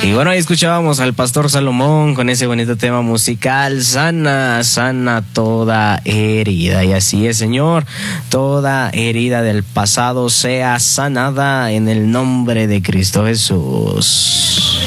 Y bueno, ahí escuchábamos al Pastor Salomón con ese bonito tema musical, sana, sana toda herida. Y así es, Señor, toda herida del pasado sea sanada en el nombre de Cristo Jesús.